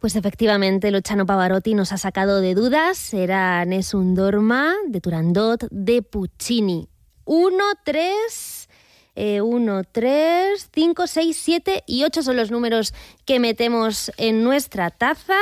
Pues efectivamente, Luciano Pavarotti nos ha sacado de dudas. Era Nessun Dorma de Turandot de Puccini. 1, 3, 5, 6, 7 y 8 son los números que metemos en nuestra taza.